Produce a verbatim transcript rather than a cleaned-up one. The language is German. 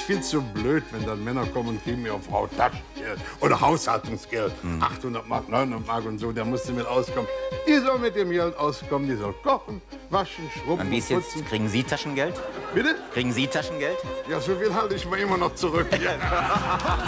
finde es so blöd, wenn dann Männer kommen und geben mir auf Frau Taschengeld oder Haushaltungsgeld. Hm. achthundert Mark, neunhundert Mark und so, der musste mit auskommen. Die soll mit dem Geld auskommen, die soll kochen, waschen, schrubben und wie ist und jetzt, kriegen Sie Taschengeld? Bitte? Kriegen Sie Taschengeld? Ja, so viel halte ich mir immer noch zurück. Ja.